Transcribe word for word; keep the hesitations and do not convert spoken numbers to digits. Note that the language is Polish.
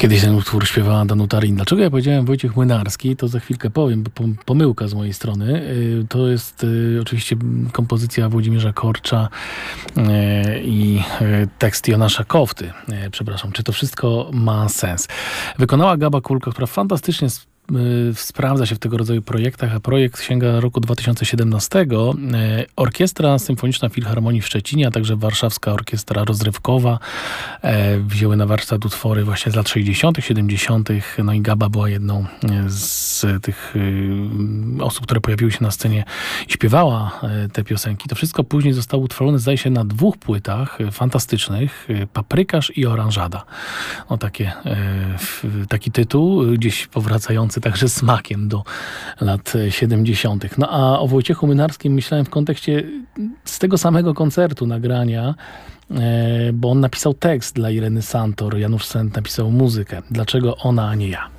Kiedyś ten utwór śpiewała Danuta Rin. Dlaczego ja powiedziałem Wojciech Młynarski, to za chwilkę powiem, bo pomyłka z mojej strony. To jest oczywiście kompozycja Włodzimierza Korcza i tekst Jonasza Kofty. Przepraszam, czy to wszystko ma sens? Wykonała Gaba Kulka, która fantastycznie sprawdza się w tego rodzaju projektach, a projekt sięga roku dwa tysiące siedemnastego. Orkiestra Symfoniczna Filharmonii w Szczecinie, a także Warszawska Orkiestra Rozrywkowa wzięły na warsztat utwory właśnie z lat sześćdziesiątych, siedemdziesiątych. No i Gaba była jedną z tych osób, które pojawiły się na scenie i śpiewała te piosenki. To wszystko później zostało utworzone, zdaje się, na dwóch płytach fantastycznych. Paprykarz i Oranżada. O takie, taki tytuł, gdzieś powracający także smakiem do lat siedemdziesiątych. No a o Wojciechu Młynarskim myślałem w kontekście z tego samego koncertu nagrania, bo on napisał tekst dla Ireny Santor, Janusz Sent napisał muzykę. Dlaczego ona, a nie ja?